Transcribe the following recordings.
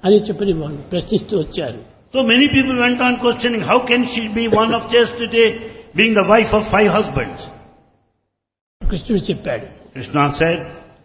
అని చెప్పి వాళ్ళు ప్రశ్నిస్తూ వచ్చారు. So many people went on questioning, how can she be one of chastity, being the wife of 5 husbands? కృష్ణుడు చెప్పాడు, Krishna said,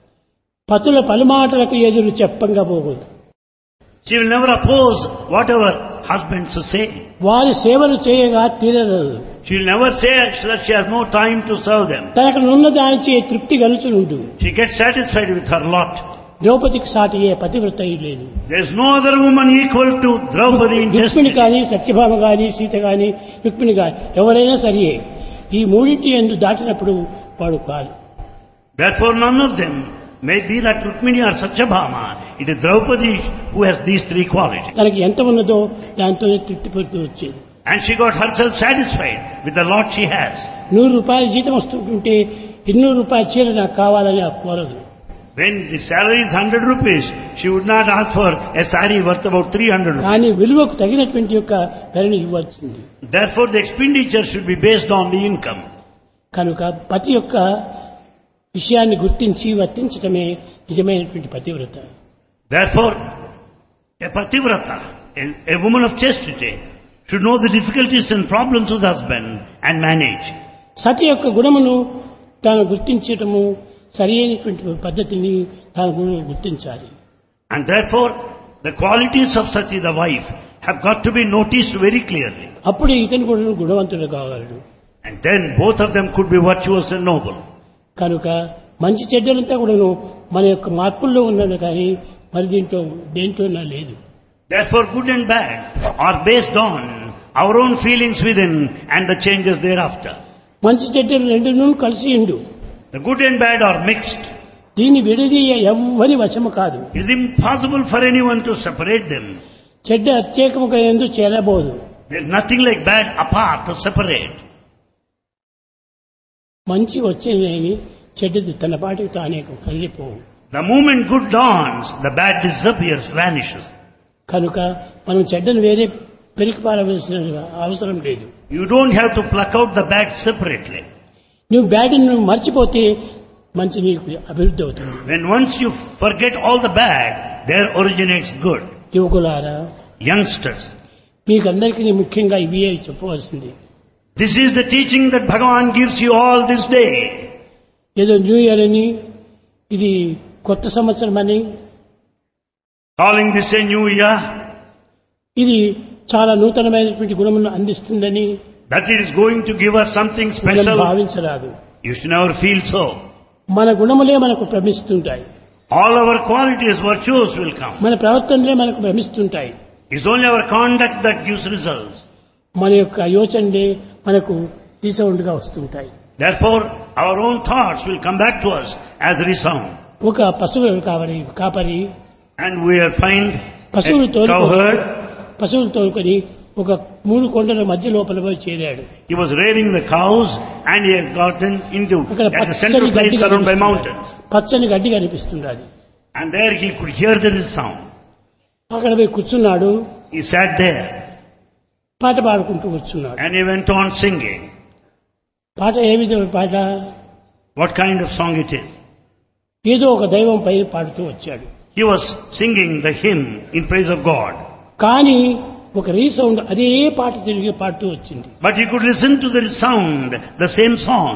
పతుల పలుమాటలకు ఎదురు చెప్పంగా పోకూడదు. she will never oppose whatever husbands say. వారి సేవలు చేయగా తీరదు. She will never say that she has no time to serve them. తనకు నున్న దానిచే తృప్తి కలుగుతుండు. She gets satisfied with her lot. ద్రౌపదికి సాటి ఏ పతివ్రత లేదు. There is no other woman equal to Draupadi in Rukmini chastity. కానీ, సత్యభామ కానీ, సీత కానీ, రుక్మిణి కానీ ఎవరైనా సరియే ఈ మూడింటి ఎందు దాటినప్పుడు వాడు కాదు. Therefore none of them may be that Rukmini or Satyabhama. It is Draupadi who has these 3 qualities. తనకి ఎంత ఉన్నదో దాంతో తృప్తి పడుతూ వచ్చేది. And she got herself satisfied with the lot she has. 100 రూపాయల జీతం వస్తుంటే 200 రూపాయల చీర నాకు కావాలని కోరదు. When the salary is 100 rupees, she would not ask for a saree worth about 300 rupees. కానీ విలువకు తగినటువంటి యొక్క ధరని ఇవ్వాల్సింది. Therefore the expenditure should be based on the income. కనుక పతి యొక్క విషయాన్ని గుర్తించి వర్తించటమే నిజమైనటువంటి పతివ్రత. Therefore a pativrata, a woman of chastity, should know the difficulties and problems of the husband and manage. సతి యొక్క గుణమును తాను గుర్తించటము సరి అయినటువంటి పద్ధతిని తాను గుర్తించాలి. And therefore the qualities of Sati, the wife, have got to be noticed very clearly. అప్పుడు ఇతను కూడా గుణవంతుడు కాగలడు. And then both of them could be virtuous and noble. కనుక మంచి చెడ్డలంతా కూడాను మన యొక్క మార్పుల్లో ఉన్నది కానీ మరి దేంట్లోనా లేదు. Therefore good and bad are based on our own feelings within and the changes thereafter. మంచి చెడ్డలు రెండును కలిసి ఉండు. The good and bad are mixed. దీన్ని విడదీయ ఎవ్వరి వశము కాదు. It is impossible for anyone to separate them. చెడ్డ ప్రత్యేకముగా ఎందుకు చేరబోదు. There is nothing like bad apart to separate. మంచి వచ్చేదని చెడ్డది తన పాటికి తానే కలిగిపోవు. The moment good dawns, the bad disappears, vanishes. కనుక మనం చెడ్డను వేరే పెరికి పారవలసిన అవసరం లేదు. You don't have to pluck out the bad separately. నువ్వు బ్యాడ్ను మర్చిపోతే మంచి నీకు అభివృద్ధి అవుతుంది. When once you forget all the bad, there originates good. యువకులారా, Youngsters, మీకందరికీ ముఖ్యంగా ఇవే చెప్పవలసింది. this is the teaching that Bhagavan gives you all this day. ఏదో న్యూ ఇయర్ అని, ఇది కొత్త సంవత్సరం అని, Calling this a new year, ఇది చాలా నూతనమైనటువంటి గుణమును అందిస్తుందని that it is going to give us something మనం special. భావించరాదు. You should never feel so. మన గుణములే మనకు భ్రమిస్తుంటాయి. All our qualities, virtues will come. మన ప్రవర్తనలే మనకు భ్రమిస్తుంటాయి. It's only our conduct that gives results. మన యొక్క యోచనలే మనకు రీసౌండ్గా వస్తుంటాయి. Therefore, our own thoughts will come back to us as resound. ఒక పశువు కాపరి And we are find పశువులు a cowherd. తోలుకొని ఒక 3 కొండల మధ్య లోపల పోయి చేరాడు. He was rearing the cows and he has gotten into అక్కడ at the central place surrounded by mountains. పచ్చని గడ్డి కనిపిస్తున్నది. And there he could hear the sound. అక్కడ పోయి కూర్చున్నాడు. He sat there పాట పాడుకుంటూ కూర్చున్నాడు. and he went on singing. పాట ఏ విధమైన పాట? What kind of song it is? ఏదో ఒక దైవం పై పాడుతూ వచ్చాడు. He was singing the hymn in praise of God. కానీ ఒక రీసౌండ్ అదే పాట తిరిగి పాడుతూ వచ్చింది. But he could listen to the sound, the same song.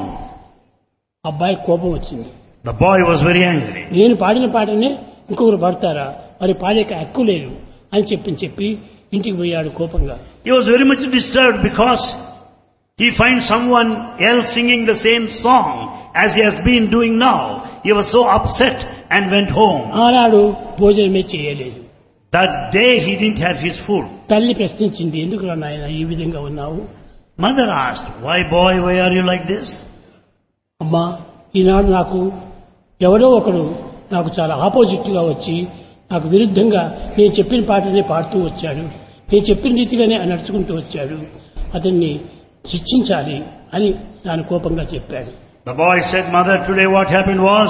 అబ్బాయి కోపం వచ్చింది. The boy was very angry. నేను పాడిన పాటనే ఇంకొకరు పాడతారా, మరి పాడే హక్కు లేదు అని చెప్పి ఇంటికి పోయాడు కోపంగా. He was very much disturbed because he finds someone else singing the same song as he has been doing now. He was so upset and went home. ఆనాడు భోజనమే చేయలేదు. That day he didn't have his food. తల్లి ప్రశ్నించింది, ఎందుకు నాయన ఈ విధంగా ఉన్నావు? Mother asked, why boy, why are you like this? అమ్మా, ఈనాడు నాకు ఎవరో ఒకడు నాకు చాలా ఆపోజిట్ గా వచ్చి నాకు విరుద్ధంగా నేను చెప్పిన పాటనే పాడుతూ వచ్చాడు, నేను చెప్పిన రీతిగానే నడుచుకుంటూ వచ్చాడు, అతన్ని శిక్షించాలి అని తాను కోపంగా చెప్పాడు. The boy said, Mother, today what happened was,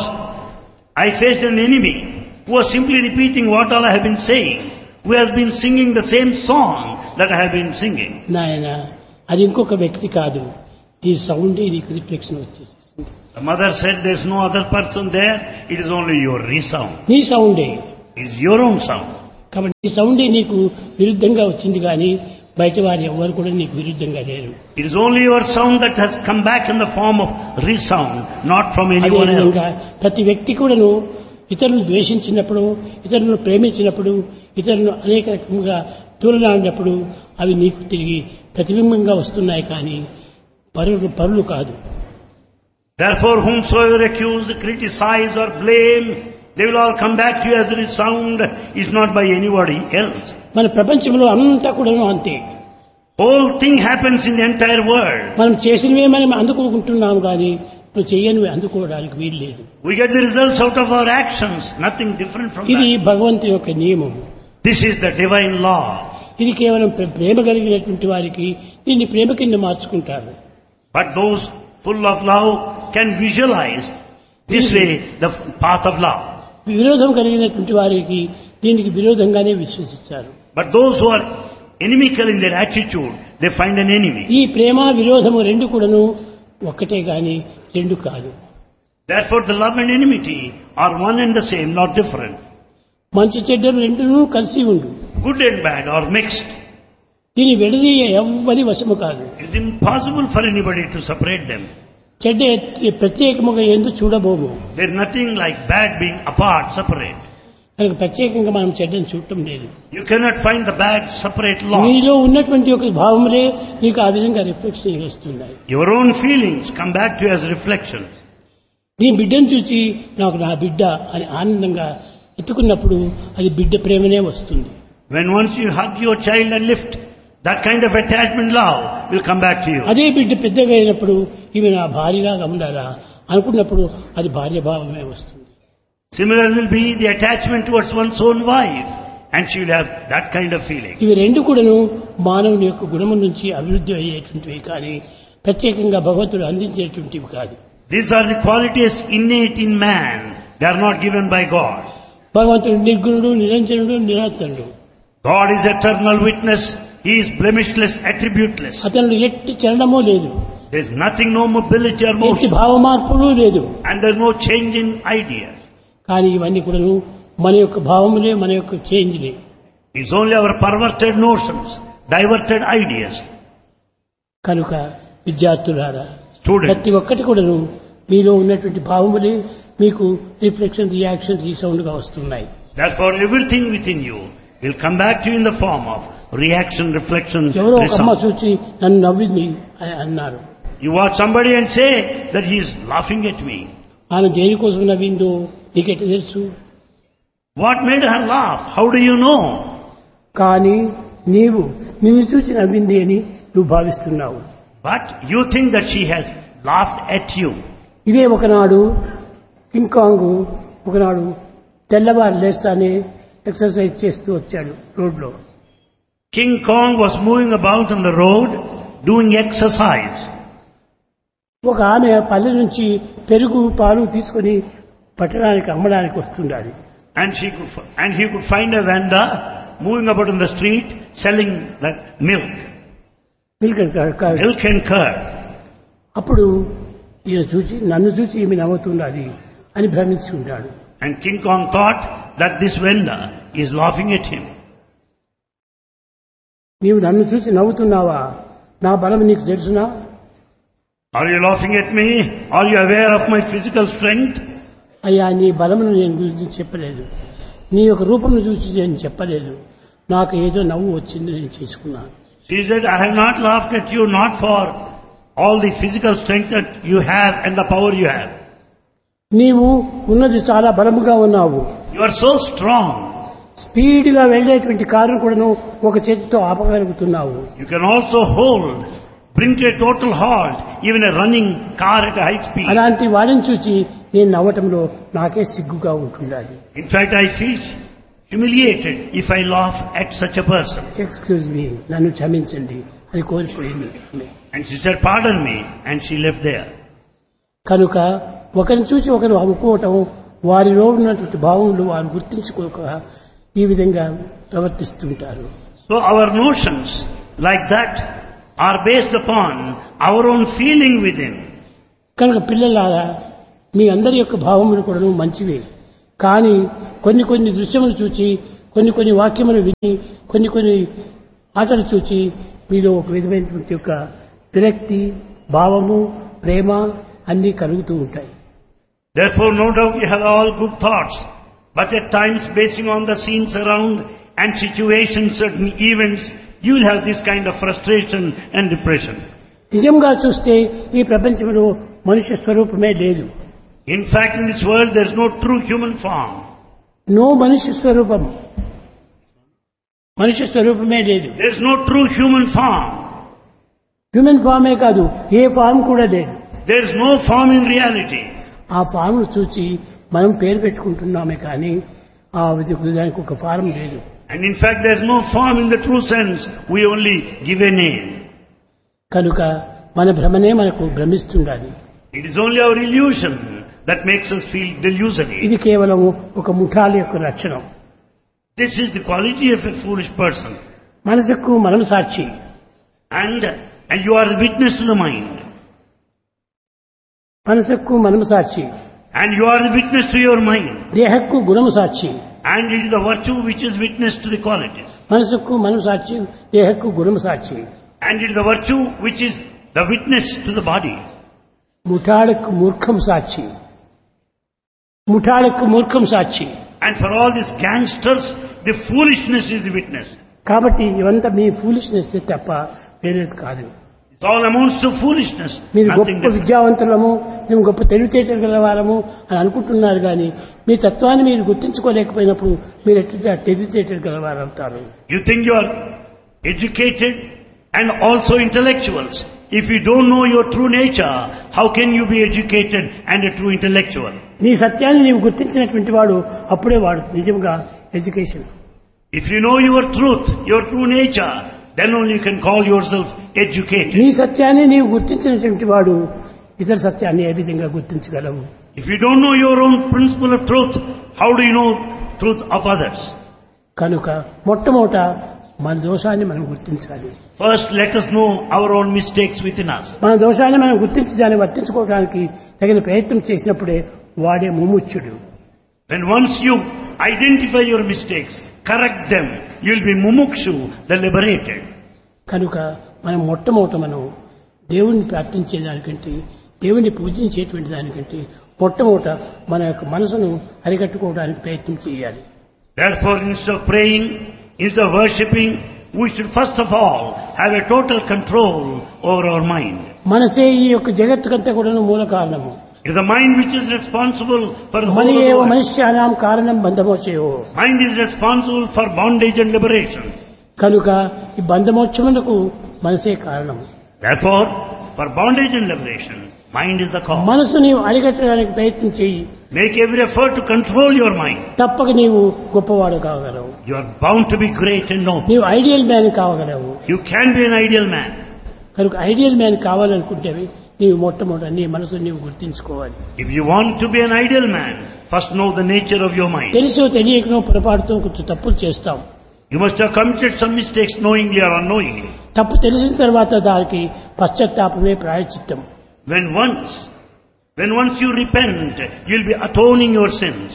I faced an enemy who was simply repeating what all I have been saying, who has been singing the same song that I have been singing. నాయన, అది ఇంకొక వ్యక్తి కాదు, ఈ సౌండే నీకు reflection వచ్చేసేసింది. The mother said, there's no other person there, it is only your resound. నీ సౌండే. It is your own sound. కాబట్టి ఈ సౌండే నీకు విరుద్ధంగా వచ్చింది కానీ బయట వారు ఎవరు కూడా నీకు విరుద్ధంగా లేరు. It is only your sound that has come back in the form of resound, not from anyone else. అదేవిధంగా ప్రతి వ్యక్తి కూడాను ఇతరులను ద్వేషించినప్పుడు, ఇతరులను ప్రేమించినప్పుడు, ఇతరులను అనేక రకముగా తూలనాడినప్పుడు అవి నీకు తిరిగి ప్రతిబింబంగా వస్తున్నాయి కానీ పరులు కాదు. Therefore, whomsoever accuse, criticize or blame, they will all come back to you as a resound. Is not by anybody else. మన ప్రపంచంలో అంతా కూడాను అంతే. Whole thing happens in the entire world. మనం చేసినవే మనం అందుకుంటున్నాము కానీ నువ్వు చేయనివి అందుకోవడానికి వీలు లేదు. We get the results out of our actions, nothing different from ఇది that. భగవంతుని యొక్క నియమం. This is the divine law. ఇది కేవలం ప్రేమ కలిగినటువంటి వారికి దీన్ని ప్రేమ కింద మార్చుకుంటారు. But those full of love can visualize this way the path of love. విరోధం కలిగినటువంటి వారికి దీనికి విరోధంగానే విశ్వసిస్తారు. But those who are inimical in their attitude, they find an enemy. ఈ ప్రేమ విరోధము రెండు కూడాను ఒక్కటే గాని రెండు కాదు. Therefore the love and enmity are one and the same, not different. మంచి చెడ్డలు రెండును కలిసి ఉండు. Good and bad are mixed. దీని విడదీయ ఎవ్వరి వశము కాదు. It is impossible for anybody to separate them. చెడ్డ ప్రత్యేకముగా ఎందు చూడబోము. There is nothing like bad being apart, separate. కనుక ప్రత్యేకంగా మనం చెడ్డను చూడటం లేదు. You cannot find the bad separate law. నీలో ఉన్నటువంటి ఒక భావములే నీకు ఆ విధంగా రిఫ్లెక్షన్ వస్తున్నాయి. Your own feelings come back to you as reflections. నీ బిడ్డను చూసి నాకు నా బిడ్డ అని ఆనందంగా ఎత్తుకున్నప్పుడు అది బిడ్డ ప్రేమనే వస్తుంది. When once you hug your child and lift, that kind of attachment love will come back to you. అదే బిడ్డ పెద్దగా అయినప్పుడు ఇవి నా భార్యగా ఉండాలా అనుకున్నప్పుడు అది భార్య భావమే వస్తుంది. Similar will be the attachment towards one's own wife, and she will have that kind of feeling. ఇవి రెండు కూడాను మానవుని యొక్క గుణము నుంచి అభివృద్ధి అయ్యేటువంటివి కానీ ప్రత్యేకంగా భగవంతుడు అందించేటువంటివి కాదు. These are the qualities innate in man. They are not given by God. భగవంతుడు నిర్గుణుడు, నిరంజనుడు, నిరాచరుడు. God is eternal witness. He is blemishless, attributeless. అతను ఎట్టి చలనమో లేదు, There is nothing, no mobility or ఎట్టి motion, భావ మార్పులు లేదు. and there is no change in idea. కానీ ఇవన్నీ కూడాను మన యొక్క భావములే, మన యొక్క చేంజ్లే. It's only our perverted notions, diverted ideas. కనుక విద్యార్థులారా, Students, ప్రతి ఒక్కటి కూడాను మీలో ఉన్నటువంటి భావములే మీకు రిఫ్లెక్షన్, రియాక్షన్, రీసౌండ్ గా వస్తున్నాయి. therefore everything within you will come back to you in the form of reaction, reflection, ఎవరో ఒక అమ్మ result. చూసి నన్ను నవ్వింది అని అన్నారు. You watch somebody and say that he is laughing at me. ఆమె దేనికోసం నవ్విందో నీకెట్ట తెలుసు? What made her laugh? How do you know? కానీ నీవు నిన్ను చూసి నవ్వింది అని నువ్వు భావిస్తున్నావు. But you think that she has laughed at you. ఇదే ఒకనాడు కింగ్ కాంగ్ ఒకనాడు తెల్లవారు లేస్తానే ఎక్సర్సైజ్ చేస్తూ వచ్చాడు రోడ్లో. King Kong was moving about on the road doing exercise. ఒక ఆమె పల్లె నుంచి పెరుగు పాలు తీసుకొని పట్టణానికి అమ్మడానికి వస్తుండాలి. And he could find a vendor moving about on the street selling that milk and curd. అప్పుడు ఈయన చూసి నన్ను చూసి ఈమె నవ్వుతున్నది అని భ్రమించి ఉంటాడు. And King Kong thought that this vendor is laughing at him. నీవు నన్ను చూసి నవ్వుతున్నావా? నా బలం నీకు తెలుసునా? Are you laughing at me? Are you aware of my physical strength? అయ్యా, నీ బలమును నేను గురించి చెప్పలేదు, నీ యొక్క రూపమును చూసి నేను చెప్పలేదు. నాకు ఏదో నవ్వు వచ్చింది, నేను చేసుకున్నాను. She said, I have not laughed at you, not for all the physical strength that you have and the power you have. నీవు ఉన్నది చాలా బలముగా ఉన్నావు. You are so strong. స్పీడ్గా వెళ్ళేటువంటి కారును కూడాను ఒక చేతితో ఆపగలుగుతున్నావు. You can also bring to a total halt even a running car at a high speed. అలాంటి వాడిని చూసి నేను నవ్వటంలో నాకే సిగ్గుగా ఉంటుండాలి. In fact, I feel humiliated if I laugh at such a person. Excuse me, నన్ను క్షమించండి అని కోల్పోయింది. And she said, pardon me, and she left there. కనుక ఒకరిని చూసి ఒకరు అనుకోవటం, వారిలో ఉన్నటువంటి భావములు వారు గుర్తించుకోక ఈ విధంగా ప్రవర్తిస్తుంటారు. So our notions like that are based upon our own feeling within. కనుక పిల్లలారా, మీ అందరి యొక్క భావములు కూడా మంచివే, కానీ కొన్ని కొన్ని దృశ్యములు చూచి కొన్ని వాక్యములు విని కొన్ని ఆటలు చూచి మీలో ఒక విధమైనటువంటి యొక్క విరక్తి భావము ప్రేమ అన్నీ కలుగుతూ ఉంటాయి. Therefore, no doubt you have all good thoughts, but at times basing on the scenes around and situations, certain events, you will have this kind of frustration and depression. నిజంగా చూస్తే ఈ ప్రపంచంలో మనుష్య స్వరూపమే లేదు. In fact, in this world there is no true human form. No మనుష్య స్వరూపం, మనుష్య స్వరూపమే లేదు. There is no true human form. Human ఫామే కాదు, ఏ ఫామ్ కూడా లేదు. There is no form in reality. ఆ ఫామ్ను చూసి మనం పేరు పెట్టుకుంటున్నామే కానీ దానికి ఒక ఫారం లేదు. And in fact there is no form in the true sense, we only give a name. కనుక మన భ్రమనే మనకు భ్రమిస్తుండాలి. It is only our illusion that makes us feel delusory. ఇది కేవలం ఒక ముఠాల యొక్క లక్షణం. This is the quality of a foolish person. మనసుకు మనం సాక్షి. And you are the witness to the mind. మనసుకు మనం సాక్షి. And you are the witness to your mind. దేహకు గుణము సాక్షి. And it is the virtue which is witness to the qualities. మనసుకు మనం సాక్షి, దేహకు గుణము సాక్షి. And it is the virtue which is the witness to the body. ముఠాలకు మూర్ఖం Sakshi. ముఠాలకు మూర్ఖం Sakshi. And for all these gangsters, the foolishness is the witness. కాబట్టి ఇవంతా మీ foolishness తప్ప వేరేది కాదు. It all amounts to foolishness. మీరు Nothing గొప్ప different. విద్యావంతులము, మేము గొప్ప తెలివితేటలు గలవారము అని అనుకుంటున్నారు కానీ మీ తత్వాన్ని మీరు గుర్తించుకోలేకపోయినప్పుడు మీరు ఎట్లా తెలివితేటలు గలవారు అవుతారు. You think you are educated and also intellectuals. If you don't know your true nature, how can you be educated and a true intellectual? నీ సత్యాన్ని నీవు గుర్తించినటువంటి వాడు అప్పుడే వాడు నిజంగా education. If you know your truth, your true nature, then only you can call yourself educated. నీ సత్యాన్ని నీవు గుర్తించినటువంటి వాడు ఇతర సత్యాన్ని ఏ విధంగా గుర్తించగలవు? If you don't know your own principle of truth, how do you know truth of others? కనుక మొట్టమొదట మన దోషాన్ని మనం గుర్తించాలి. First, let us know our own mistakes within us. మన దోషాన్ని మనం గుర్తించి దాన్ని వర్తించుకోవడానికి తగిన ప్రయత్నం చేసినప్పుడే వాడే ముముక్షుడు. When once you identify your mistakes, correct them, you will be mumukshu, the liberated. కనుక మనం మొట్టమొదట మనం దేవుణ్ణి ప్రార్థించేదానికంటే దేవుణ్ణి పూజించేటువంటి దానికంటే మొట్టమొదట మన యొక్క మనసును అరికట్టుకోవడానికి ప్రయత్నం చేయాలి. Therefore, instead of praying, instead of worshipping, we should first of all have a total control over our mind. మనసే ఈ యొక్క జగత్తుకంతా కూడా మూల కారణము. It is the mind which is responsible for the whole money of the ఏవ world. మనుష్యానాం కారణం బంధమోచయో. Mind is responsible for bondage and liberation. కనుక ఈ బంధమోక్షములకు మనసే కారణం. Therefore, for bondage and liberation, mind is the cause. మనసు నీవు అరికట్టడానికి ప్రయత్నం చేయి. Make every effort to control your mind. తప్పక నీవు గొప్పవాడు కాగలవు. You are bound to be great and noble. నీవు ideal man కావగలవు. You can be an ideal man. కనుక ఐడియల్ మ్యాన్ కావాలనుకుంటే నీవు మొట్టమొదట నీ మనసు నీవు గుర్తించుకోవాలి. If you want to be an ideal man, first know the nature of your mind. తెలుసో తెలియకనో పొరపాటుతో కొంచెం తప్పులు చేస్తాం. You must have committed some mistakes knowingly or unknowingly. తప్పు తెలిసిన తర్వాత దానికి పశ్చాత్తాపమే ప్రాయశ్చిత్తం. When once you repent, you'll be atoning your sins.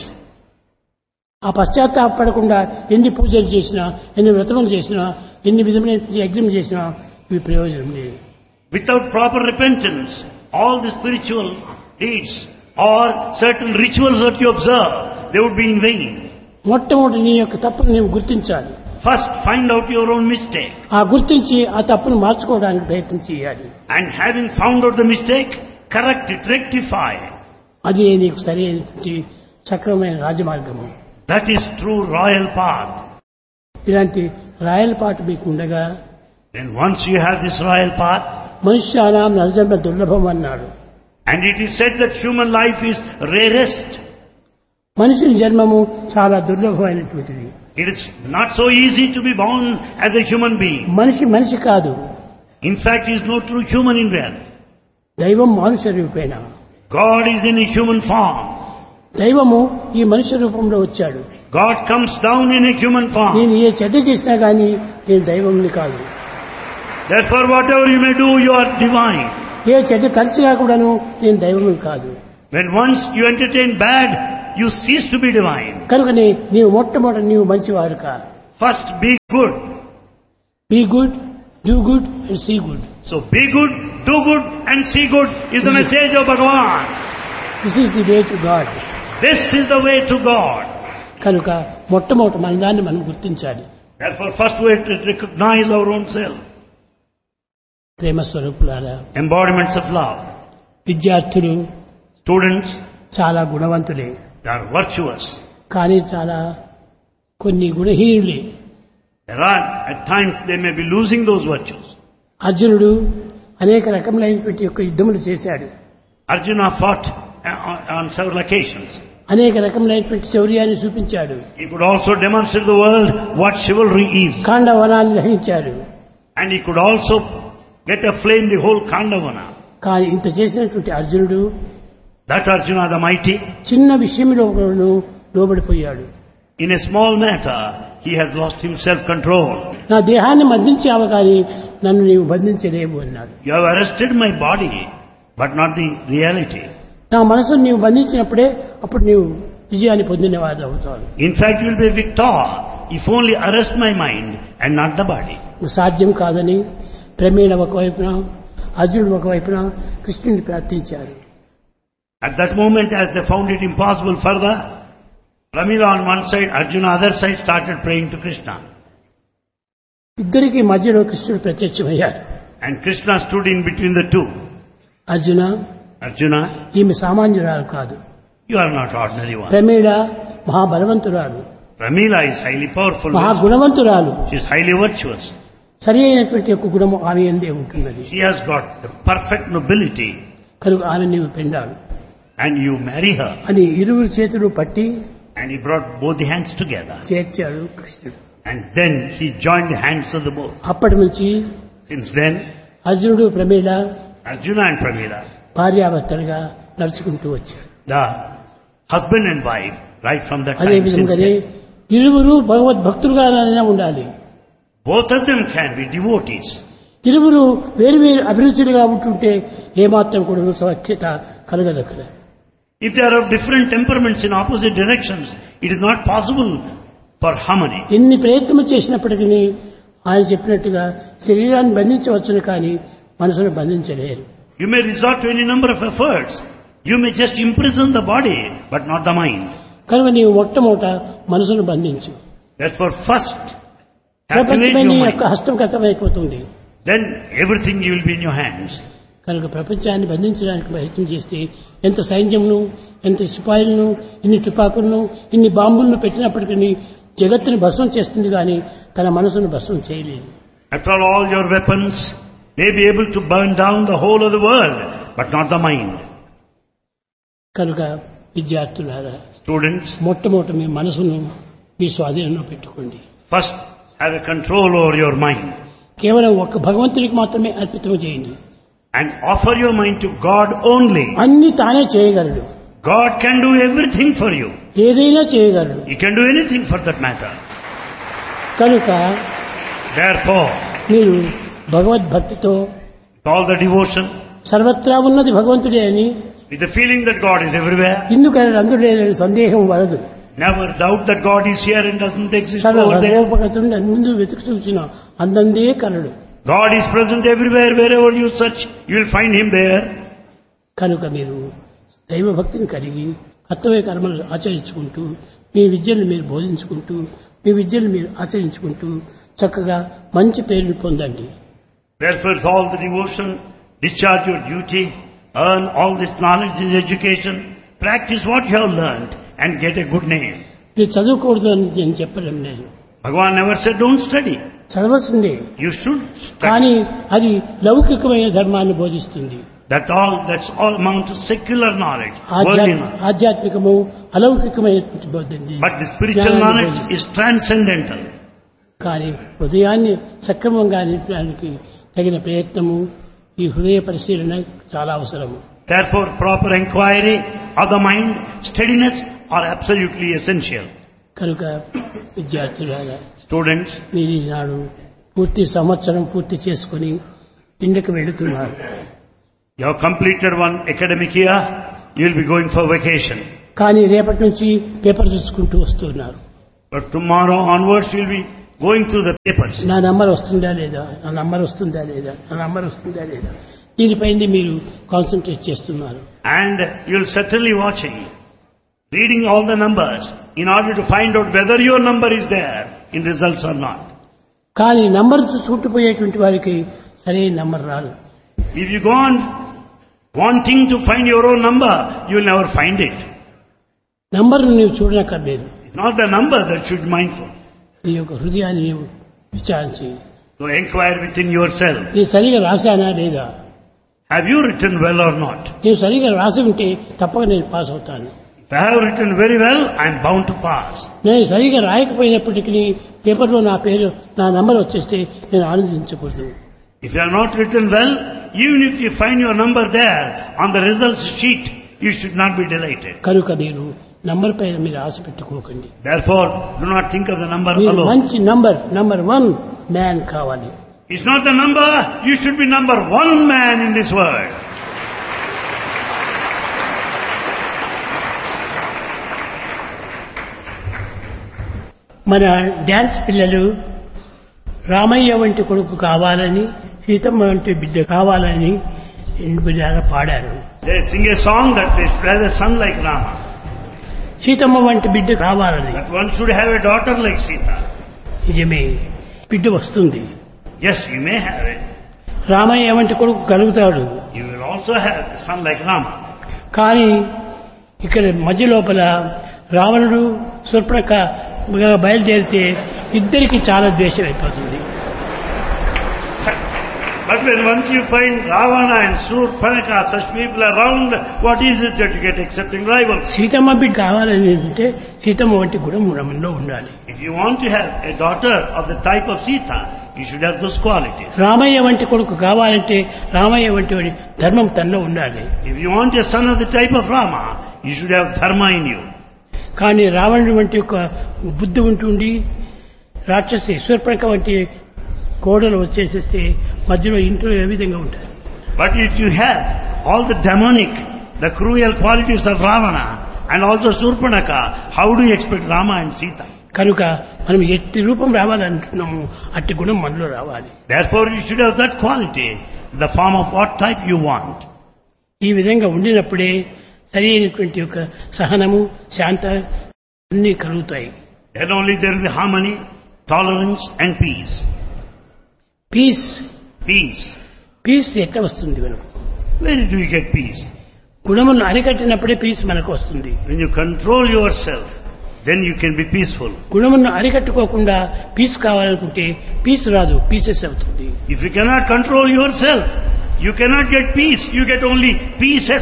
ఆ పశ్చాత్తాపడకుండా ఎన్ని పూజలు చేసినా, ఎన్ని వ్రతములు చేసినా, ఎన్ని విధమైన యజ్ఞం చేసినా ఇవి ప్రయోజనం లేదు. Without proper repentance, all the spiritual deeds or certain rituals that you observe, they would be in vain. మొట్టమొదటి నీ యొక్క తప్పును నీవు గుర్తించాలి. First, find out your own mistake. ఆ గుర్తించి ఆ తప్పును మార్చుకోవడానికి ప్రయత్నం చేయాలి. And having found out the mistake, correct it, rectify. అది నీకు సరైనటువంటి సక్రమమైన రాజమార్గము. That is true royal path. ఇలాంటి రాయల్ పాట మీకు ఉండగా Then once you have this royal path, మనుష్యానాం నరజన్మ దుర్లభం అన్నాడు. and it is said that human life is rarest. మనిషి జన్మము చాలా దుర్లభమైనటువంటిది. It is not so easy to be born as a human being. మనిషి కాదు. In fact, he is no true human in reality. దైవం మానుష రూపేణ. God is in a human form. దైవము ఈ మనిషి రూపంలో వచ్చాడు. God comes down in a human form. నేను ఏ చెడ్డ చేసినా కానీ నేను దైవంని కాదు. Therefore, whatever you may do, you are divine. ఏ చెడ్డ తలచినా కూడాను నేను దైవముని కాదు. When once you entertain bad, you cease to be divine. కనుకనే నీవు మొట్టమొదటి నీవు మంచివాడు కా. First be good. Be good, do good and see good. So be good, do good and see good is the message of Bhagavan. This is the way to God. This is the way to God. కనుక మొట్టమొదటి మన దాన్ని మనం గుర్తించాలి. Therefore first we have to recognize our own self. ప్రేమ స్వరూపులారా, Embodiments of love. విద్యార్థులు Students, చాలా గుణవంతులే, they are virtuous. కానీ చాలా కొన్ని గుణహీనులే. There are, at times they may be losing those virtues. అర్జునుడు అనేక రకములైనటువంటి యొక్క యుద్ధములు చేశాడు. Arjuna fought on several occasions. అనేక రకములైనటువంటి శౌర్యాన్ని చూపించాడు. He could also demonstrate to the world what chivalry is. ఖాండవనాన్ని దహించాడు. And he could also get aflame the whole Kandavana. కానీ ఇంత చేసినటువంటి అర్జునుడు That Arjuna the mighty, చిన్న విషయంలో లోబడిపోయాడు. in a small matter, he has lost himself control. నా దేహాన్ని బంధించావు కానీ నన్ను నీవు బంధించలేవు అన్నాడు. You have arrested my body, but not the reality. నా మనసును నీవు బంధించినప్పుడే అప్పుడు నీవు విజయాన్ని పొందినవాడు అవుతావు. In fact, you will be a victor if only arrest my mind and not the body. సాధ్యం కాదని ప్రమేణ ఒకవైపున, అర్జునుడు ఒకవైపున కృష్ణుని ప్రార్థించారు. At that moment, as they found it impossible further, Pramila on one side, Arjuna on the other side started praying to Krishna. ఇద్దరికి మధ్యలో కృష్ణుడు ప్రత్యక్షమయ్యాడు. And Krishna stood in between the two. Arjuna, Arjuna, ఈమె సామాన్యురాలు కాదు. you are not ordinary one. ప్రమేణ మహాబలవంతురాలు, Pramila is highly powerful. మహాగుణవంతురాలు. She is highly virtuous. సరి అయినటువంటి యొక్క గుణము ఆమె ఎందే ఉంటున్నది. She has got the perfect nobility. కనుక ఆమె నీవు పెండాడు And you marry her. అని ఇరువురు చేతులు పట్టి And he brought both the hands together. చేర్చాడు కృష్ణుడు. And then he joined the hands of the both. అప్పటి నుంచి Since then, అర్జునుడు ప్రమేళ Arjuna and Pramila, భార్యాభర్తలుగా నడుచుకుంటూ వచ్చాడు. the husband and wife, right from that అదే time since విధంగానే then, ఇరువురు భగవద్భక్తులుగానే ఉండాలి. both of them can be devotees. ఇరువురు వేరు వేరు అభిరుచులుగా ఉంటుంటే ఏమాత్రం కూడా సఖ్యత కలగదక్కడ. If they are of different temperaments in opposite directions, it is not possible for harmony. ఎన్ని ప్రయత్నం చేసినప్పటికీ ఆయన చెప్పినట్టుగా శరీరాన్ని బంధించవచ్చును కానీ మనసును బంధించలేరు. You may resort to any number of efforts. You may just imprison the body, but not the mind. కనుక నీవు మొట్టమొదట మనసును బంధించు. Therefore, first, ప్రపంచమే captivate నీ your యొక్క mind. హస్తగతమైపోతుంది. Then everything will be in your hands. కనుక ప్రపంచాన్ని బంధించడానికి ప్రయత్నం చేస్తే ఎంత సైన్యమును, ఎంత సిపాయిలను, ఇన్ని తుపాకులను, ఇన్ని బాంబులను పెట్టినప్పటికీ జగత్తుని భస్మం చేస్తుంది కానీ తన మనసును భస్మం చేయలేదు. After all your weapons may be able to burn down the whole of the world, but not the mind. కనుక విద్యార్థులారా, Students, మొట్టమొదట మీ మనసును మీ స్వాధీనంలో పెట్టుకోండి. first have a control over your mind కేవలం ఒక్క భగవంతునికి మాత్రమే అర్పితం చేయండి. and offer your mind to God only. అన్ని తానే చేయగలడు. God can do everything for you. ఏదైనా చేయగలడు. He can do anything for that matter. కనుక Therefore, మీరు భగవద్భక్తితో with all the devotion, సర్వత్రా ఉన్నది భగవంతుడే అని, with the feeling that God is everywhere, ఇందుకని అందరూ లేదని సందేహం వలదు. never doubt that God is here and doesn't exist సర్వ over there. హృదయోపగతుడిని ముందు వెతుకు చూసిన అందందే కలడు. God is present everywhere. Wherever you search, you will find Him there. కనుక మీరు దైవభక్తిని కలిగి కర్తవ్య కర్మలు ఆచరించుకుంటూ, మీ విద్యను మీరు బోధించుకుంటూ, మీ విద్యను మీరు ఆచరించుకుంటూ చక్కగా మంచి పేరుని పొందండి. Therefore, with all the devotion, discharge your duty, earn all this knowledge and education, practice what you have learnt, and get a good name. మీరు చదువుకూడదు అని నేను చెప్పడం లేదు. Bhagavan never said don't study. చదవలసిందే, You should study. కానీ అది లౌకికమైన ధర్మాన్ని బోధిస్తుంది. That's all amount to secular knowledge, worldly knowledge. ఆధ్యాత్మికము అలౌకికమైనటువంటి బోధింది. But the spiritual knowledge is transcendental. కానీ హృదయాన్ని సక్రమంగా నింపడానికి తగిన ప్రయత్నము, ఈ హృదయ పరిశీలన చాలా అవసరము. Therefore, proper inquiry of the mind, steadiness are absolutely essential. కనుక విద్యార్థులారా, Students, మీరు ఈనాడు పూర్తి సంవత్సరం పూర్తి చేసుకుని ఇంటికి వెళుతున్నారు. you have completed one academic year, you will be going for vacation. కానీ రేపటి నుంచి పేపర్ చూసుకుంటూ వస్తున్నారు. But tomorrow onwards we'll be going through the papers. నా నంబర్ వస్తుందా లేదా, నా నంబర్ వస్తుందా లేదా, నా నంబర్ వస్తుందా లేదా, దీనిపైన మీరు కాన్సన్ట్రేట్ చేస్తున్నారు. And you'll certainly watching, reading all the numbers in order to find out whether your number is there in results or not. కానీ నంబర్ చూసుకుంటూ పోయేటువంటి వారికి సరైన నంబర్ రాదు. If you go on wanting to find your own number, you'll never find it. Number నీవు చూడనక్కర్లేదు. It's not the number that should be mindful. నీ యొక్క హృదయాన్ని నీవు విచారించి So inquire within yourself. నేను సరిగా రాశానా లేదా, Have you written well or not? నేను సరిగా రాసి ఉంటే తప్పక నేను పాస్ అవుతాను. If I have written very well, I am bound to pass. నేను సరిగా రాయకపోయినప్పటికీ పేపర్లో నా పేరు, నా నంబర్ వచ్చేస్తే నేను ఆనందించకూడదు. If you have not written well, even if you find your number there on the results sheet, you should not be delighted. కనుక మీరు నంబర్ పైన మీరు ఆశ పెట్టుకోకండి. Therefore, do not think of the number మీరు alone. మంచి number 1 man కావాలి. It's not the number, you should be number 1 man in this world. మన dance పిల్లలు రామయ్య వంటి కొడుకు కావాలని, సీతమ్మ వంటి బిడ్డ కావాలని పాడారు. They sing a song that they should have a son like Rama. Seethamma వంటి బిడ్డ కావాలని. That one should have a daughter like Sita. నిజమే, బిడ్డ వస్తుంది. Yes, you may have it. Ramayya వంటి కొడుకు కలుగుతాడు. You will also have a son like Rama. కానీ ఇక్కడ మధ్య లోపల రావణుడు శూర్పణఖ బయలుదేరితే ఇద్దరికి చాలా ద్వేషం అయిపోతుంది. But when once you find Ravana and Surpanaka, such people around, what is it that you get accepting rivals? Seethamma బిడ్డ కావాలని అంటే సీతమ్మ వంటి గుణం మనలో ఉండాలి. If you want to have a daughter of the type of Sita, you should have those qualities. Ramayya వంటి కొడుకు కావాలంటే రామయ్య వంటి వాడి ధర్మం తనలో ఉండాలి. If you want a son of the type of Rama, you should have dharma in you. కానీ రావణుడి వంటి ఒక బుద్ధి ఉంటుండి రాక్షసి శూర్పణఖ వంటి కోడలు వచ్చేసేస్తే మధ్యలో ఇంట్లో ఏ విధంగా ఉంటారు. But if you have all the demonic, the cruel qualities of Ravana and also Surpanaka, how do you expect Rama and Sita? కనుక మనం ఎట్టి రూపం రావాలంటున్నాము అట్టి గుణం మనలో రావాలి. Therefore you should have that quality, the form of what type you want. ఈ విధంగా ఉండినప్పుడే సరి అయినటువంటి ఒక సహనము, శాంత అన్నీ కలుగుతాయి. Then only there will be harmony, tolerance and peace. Piece Peace. Piece ఎట్లా వస్తుంది మనకు? Where do you get peace? గుణములను అరికట్టినప్పుడే పీస్ మనకు వస్తుంది. When you control yourself, then you can be peaceful. గుణములను అరికట్టుకోకుండా పీస్ కావాలనుకుంటే పీస్ రాదు, పీసెస్ అవుతుంది. If you cannot control yourself, you cannot get peace, you get only pieces.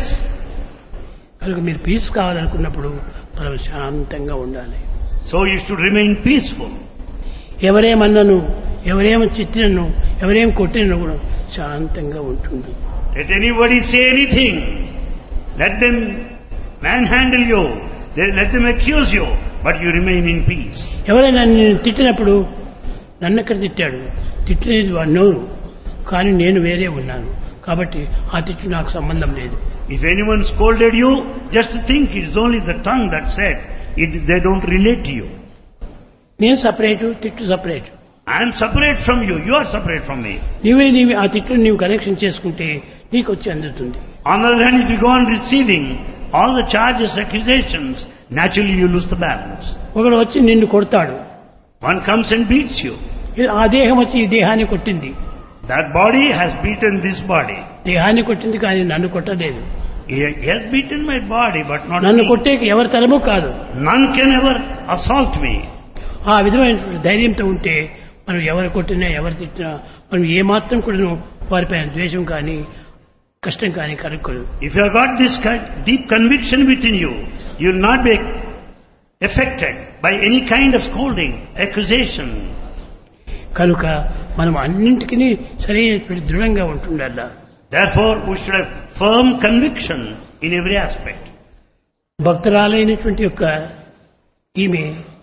కనుక మీరు piece కావాలనుకున్నప్పుడు మనం శాంతంగా ఉండాలి. So you should remain peaceful. ఎవరేమన్నను, ఎవరేమో చిట్టినను, ఎవరేం కొట్టినను కూడా శాంతంగా ఉంటుంది. Let anybody say anything. Let them manhandle you. Let them accuse you. But you remain in peace. ఎవరైనా నేను తిట్టినప్పుడు నన్నెక్కడ తిట్టాడు, తిట్టినది వాడు నోరు, కానీ నేను వేరే ఉన్నాను కాబట్టి ఆ తిట్టు నాకు సంబంధం లేదు. If anyone scolded you, just think it's only the tongue that said. They don't relate to you. నేను సపరేటు, తిట్టు separate. I am separate from you. You are separate from me. నీవే ఆ తిట్టును నీవు కనెక్షన్ చేసుకుంటే నీకు వచ్చి అందుతుంది. On the other hand, if you go on receiving all the charges, accusations, naturally you lose the balance. ఒకడు వచ్చి నిన్ను కొడతాడు. One comes and beats you. ఆ దేహం వచ్చి ఈ దేహాన్ని కొట్టింది. That body has beaten this body. దేహాన్ని కొట్టింది కానీ నన్ను కొట్టలేదు. He has beaten my body, but not నన్ను me. కొట్టేకి ఎవరి తరము కాదు. None can ever assault me. ఆ విధమైన ధైర్యంతో ఉంటే మనం ఎవరు కొట్టినా ఎవరు తిట్టినా మనం ఏమాత్రం కూడా వారిపైన ద్వేషం కానీ కష్టం కానీ కలుగుకోదు. If you have got this deep conviction within you, you will not be affected by any kind of scolding, accusation. కనుక మనం అన్నింటికీ సరైనటువంటి దృఢంగా ఉంటుండాల. Therefore, we should have firm conviction in every aspect. భక్తురాలైనటువంటి యొక్క ఈమె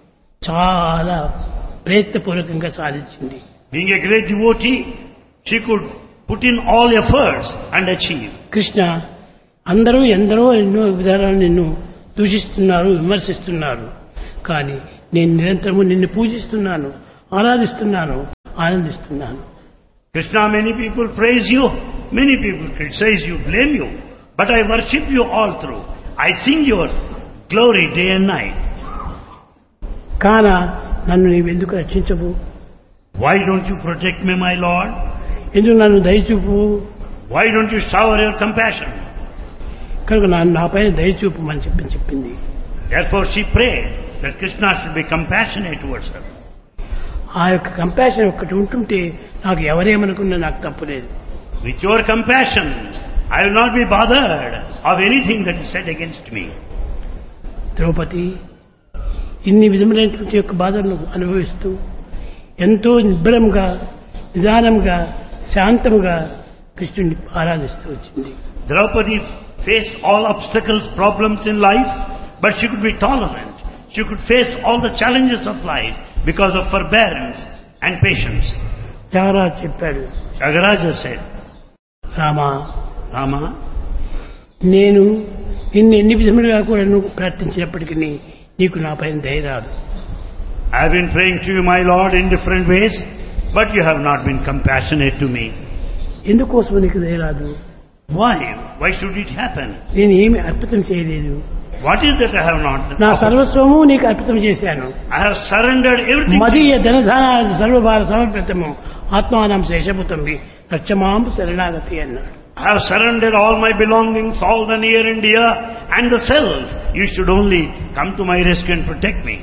చాలా ప్రయత్నపూర్వకంగా సాధించింది. Being a great devotee, she could put in all efforts and achieve. Krishna అందరూ ఎందరో ఎన్నో విధానాలు నిన్ను దూషిస్తున్నారు, విమర్శిస్తున్నారు. కానీ నేను నిరంతరము నిన్ను పూజిస్తున్నాను, ఆరాధిస్తున్నాను, ఆనందిస్తున్నాను. Krishna, many people praise you, many people criticize you, blame you, but I worship you all through. I sing your glory day and night. కాన నన్ను నీవెందుకు రక్షించవు? Why don't you protect me, my Lord? ఎందుకు నన్ను దయచూపు? Why don't you shower your compassion? కనుక నాపైన దయచూపమని చెప్పింది. Therefore she prayed that Krishna should be compassionate towards her. ఆ యొక్క కంపాషన్ ఒక్కటి ఉంటుంటే నాకు ఎవరేమనుకున్నా నాకు తప్పులేదు. With your compassion, I will not be bothered of anything that is said against me. Draupadi ఇన్ని విధములైనటువంటి యొక్క బాధలను అనుభవిస్తూ ఎంతో నిబ్బరంగా, నిదానంగా, శాంతంగా కృష్ణుని ఆరాధిస్తూ వచ్చింది. Draupadi faced all obstacles, problems in life, but she could be tolerant. She could face all the challenges of life because of forbearance and patience. Tyagaraju చెప్పాడు, Tyagaraja said, రామా, Rama, నేను ఎన్ని విధములుగా కూడా నువ్వు ప్రార్థించినప్పటికీ నీకు నా పైన దయ రాదు. I have been praying to you, my Lord, in different ways, but you have not been compassionate to me. ఎందుకోసం నీకు దయ రాదు? Why? Why should it happen? నేను ఏమి అర్పితం చేయలేదు. What is that I have not నా offered? సర్వస్వము నీకు అర్పితం చేశాను. I have surrendered everything. మదీయ ధనధాన సర్వభార సమర్పితము ఆత్మానం శేషభూతం రక్షమాం శరణాగతి అన్నాడు. I have surrendered all my belongings, all the near and dear, and the self. You should only come to my rescue and protect me.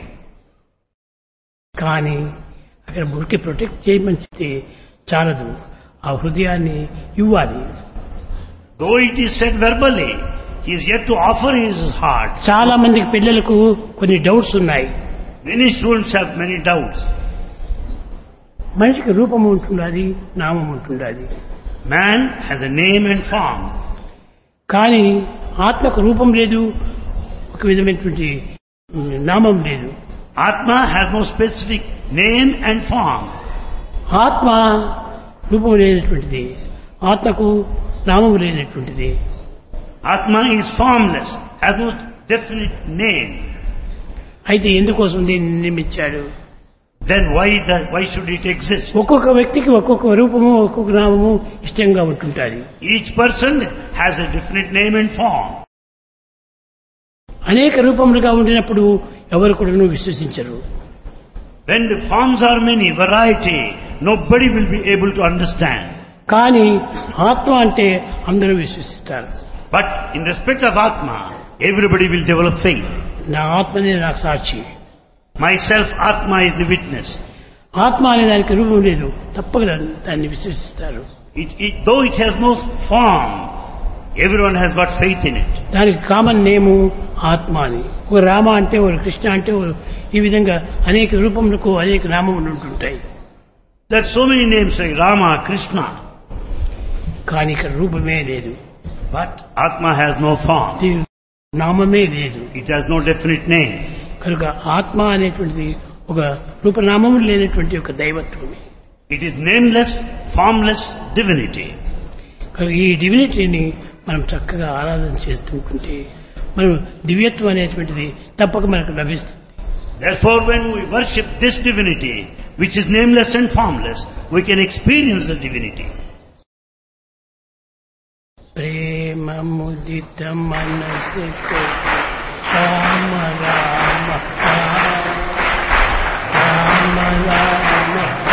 కానీ అక్కడ ఊరికి ప్రొటెక్ట్ చేయమని చెప్తే చాలదు, ఆ హృదయాన్ని ఇవ్వాలి. Though it is said verbally, he is yet to offer his heart. చాలా మందికి పిల్లలకు కొన్ని డౌట్స్ ఉన్నాయి. Many students have many doubts. మనిషికి రూపం ఉంటున్నది, నామం ఉంటున్నది. Man has a name and form. కానీ ఆత్మకు రూపం లేదు, ఒక విధమైనటువంటి నామం లేదు. Atma has no specific name and form. ఆత్మ రూపం లేనటువంటిది, ఆత్మకు నామం లేనటువంటిది. Atma is formless, has no definite name. అయితే ఎందుకోసం దీన్ని నిర్మించాడు? Then why should it exist? ఒక్కొక్క వ్యక్తికి ఒక్కొక్క రూపము, ఒక్కొక్క నామము ఇష్టంగా ఉంటుంటాయి. Each person has a definite name and form. అనేక రూపములుగా ఉండినప్పుడు ఎవరు కూడా విశ్వసించరు. When the forms are many, variety, nobody will be able to understand. కానీ ఆత్మ అంటే అందరూ విశ్వసిస్తారు. But in respect of Atma, everybody will develop faith. నా ఆత్మనే నాకు సాక్షి. Myself, Atma is the witness. ఆత్మ అనే దానికి రూపం లేదు, తప్పక దాన్ని విశ్వసిస్తారు. Though it has no form, everyone has got faith in it. దానికి కామన్ నేము ఆత్మ అని. ఒక రామ అంటే, ఒక కృష్ణ అంటే, ఈ విధంగా అనేక రూపములకు అనేక నామములు ఉంటుంటాయి. There are so many names like Rama, Krishna. కానీ ఇక్కడ రూపమే లేదు. But Atma has no form. నామమే లేదు. It has no definite name. కనుక ఆత్మ అనేటువంటిది ఒక రూపనామము లేనటువంటి ఒక దైవత్వమే. It is nameless, formless divinity. కనుక ఈ డివినిటీని మనం చక్కగా ఆరాధన చేస్తుంటే మనం దివ్యత్వం అనేటువంటిది తప్పక మనకు లభిస్తుంది. Therefore, when we worship this divinity, which is nameless and formless, we can experience the divinity. ప్రేమ ముదిత మనసుకు రామ రామ రామ రామ రామ